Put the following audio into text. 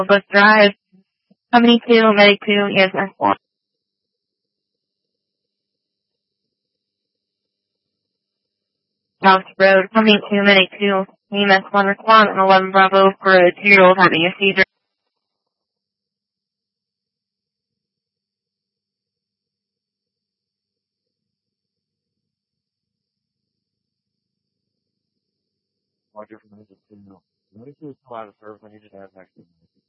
Bus Drive. Company 2, Medic 2, ESS 1. House Road. Company 2, Medic 2, EMS 1 respond and 11 Bravo for a 2-year-old having a seizure. Roger from the signal. Notice you was still out of service. I need you to have next to me.